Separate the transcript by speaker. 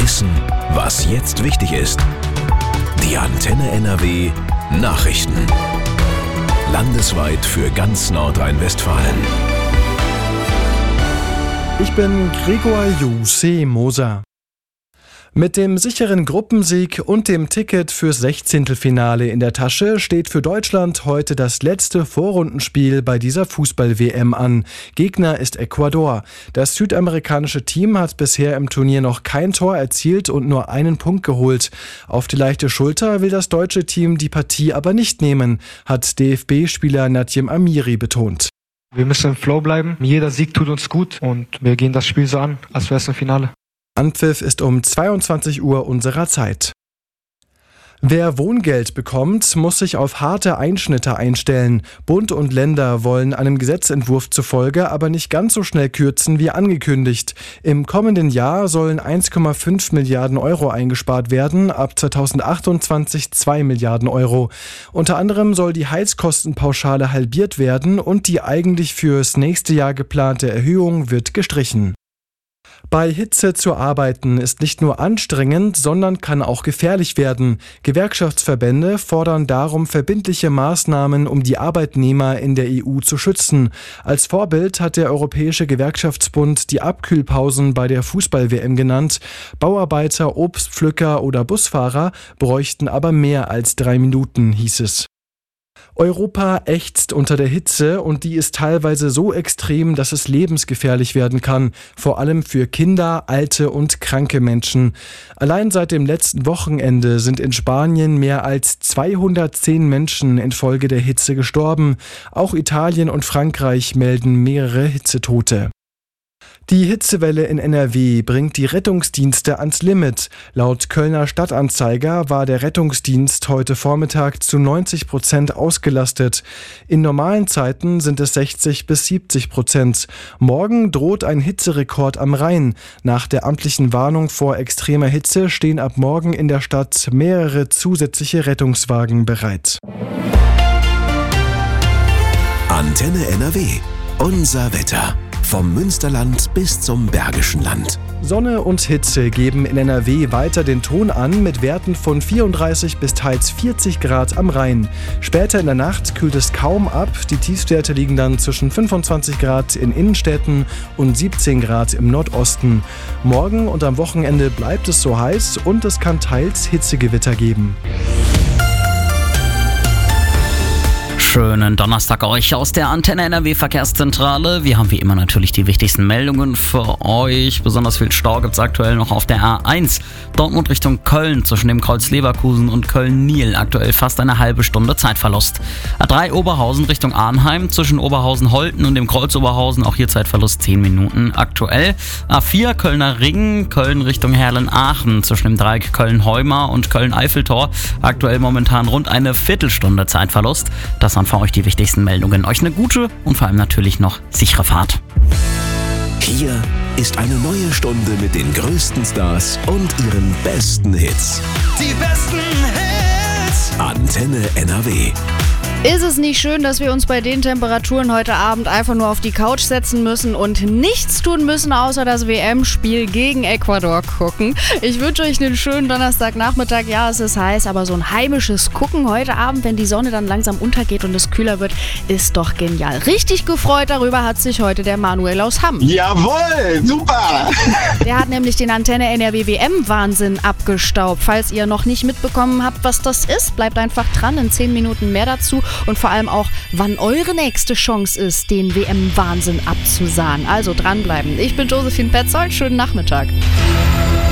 Speaker 1: wissen, was jetzt wichtig ist. Die Antenne NRW Nachrichten. Landesweit für ganz Nordrhein-Westfalen.
Speaker 2: Ich bin Gregor Moser. Mit dem sicheren Gruppensieg und dem Ticket fürs Sechzehntelfinale in der Tasche steht für Deutschland heute das letzte Vorrundenspiel bei dieser Fußball-WM an. Gegner ist Ecuador. Das südamerikanische Team hat bisher im Turnier noch kein Tor erzielt und nur einen Punkt geholt. Auf die leichte Schulter will das deutsche Team die Partie aber nicht nehmen, hat DFB-Spieler Nadjem Amiri betont.
Speaker 3: Wir müssen im Flow bleiben. Jeder Sieg tut uns gut und wir gehen das Spiel so an, als wäre es ein Finale.
Speaker 2: Anpfiff ist um 22 Uhr unserer Zeit. Wer Wohngeld bekommt, muss sich auf harte Einschnitte einstellen. Bund und Länder wollen einem Gesetzentwurf zufolge aber nicht ganz so schnell kürzen wie angekündigt. Im kommenden Jahr sollen 1,5 Milliarden Euro eingespart werden, ab 2028 2 Milliarden Euro. Unter anderem soll die Heizkostenpauschale halbiert werden und die eigentlich fürs nächste Jahr geplante Erhöhung wird gestrichen. Bei Hitze zu arbeiten ist nicht nur anstrengend, sondern kann auch gefährlich werden. Gewerkschaftsverbände fordern darum verbindliche Maßnahmen, um die Arbeitnehmer in der EU zu schützen. Als Vorbild hat der Europäische Gewerkschaftsbund die Abkühlpausen bei der Fußball-WM genannt. Bauarbeiter, Obstpflücker oder Busfahrer bräuchten aber mehr als 3 Minuten, hieß es. Europa ächzt unter der Hitze und die ist teilweise so extrem, dass es lebensgefährlich werden kann, vor allem für Kinder, alte und kranke Menschen. Allein seit dem letzten Wochenende sind in Spanien mehr als 210 Menschen infolge der Hitze gestorben. Auch Italien und Frankreich melden mehrere Hitzetote. Die Hitzewelle in NRW bringt die Rettungsdienste ans Limit. Laut Kölner Stadtanzeiger war der Rettungsdienst heute Vormittag zu 90% ausgelastet. In normalen Zeiten sind es 60-70%. Morgen droht ein Hitzerekord am Rhein. Nach der amtlichen Warnung vor extremer Hitze stehen ab morgen in der Stadt mehrere zusätzliche Rettungswagen bereit.
Speaker 1: Antenne NRW. Unser Wetter. Vom Münsterland bis zum Bergischen Land.
Speaker 2: Sonne und Hitze geben in NRW weiter den Ton an mit Werten von 34 bis teils 40 Grad am Rhein. Später in der Nacht kühlt es kaum ab. Die Tiefstwerte liegen dann zwischen 25 Grad in Innenstädten und 17 Grad im Nordosten. Morgen und am Wochenende bleibt es so heiß und es kann teils Hitzegewitter geben.
Speaker 4: Schönen Donnerstag euch aus der Antenne NRW Verkehrszentrale. Wir haben wie immer natürlich die wichtigsten Meldungen für euch. Besonders viel Stau gibt es aktuell noch auf der A1. Dortmund Richtung Köln zwischen dem Kreuz Leverkusen und Köln-Niel. Aktuell fast eine halbe Stunde Zeitverlust. A3 Oberhausen Richtung Arnheim zwischen Oberhausen-Holten und dem Kreuz Oberhausen. Auch hier Zeitverlust 10 Minuten aktuell. A4 Kölner Ring, Köln Richtung Herlen-Aachen zwischen dem Dreieck Köln-Heumar und Köln-Eiffeltor. Aktuell momentan rund eine Viertelstunde Zeitverlust. Das waren für euch die wichtigsten Meldungen. Euch eine gute und vor allem natürlich noch sichere Fahrt.
Speaker 1: Hier ist eine neue Stunde mit den größten Stars und ihren besten Hits.
Speaker 5: Die besten Hits!
Speaker 1: Antenne NRW.
Speaker 6: Ist es nicht schön, dass wir uns bei den Temperaturen heute Abend einfach nur auf die Couch setzen müssen und nichts tun müssen, außer das WM-Spiel gegen Ecuador gucken? Ich wünsche euch einen schönen Donnerstagnachmittag. Ja, es ist heiß, aber so ein heimisches Gucken heute Abend, wenn die Sonne dann langsam untergeht und es kühler wird, ist doch genial. Richtig gefreut darüber hat sich heute der Manuel aus Hamm.
Speaker 7: Jawohl, super!
Speaker 6: Der hat nämlich den Antenne NRW WM-Wahnsinn abgestaubt. Falls ihr noch nicht mitbekommen habt, was das ist, bleibt einfach dran. In 10 Minuten mehr dazu. Und vor allem auch, wann eure nächste Chance ist, den WM-Wahnsinn abzusagen. Also dranbleiben. Ich bin Josephine Petzold. Schönen Nachmittag.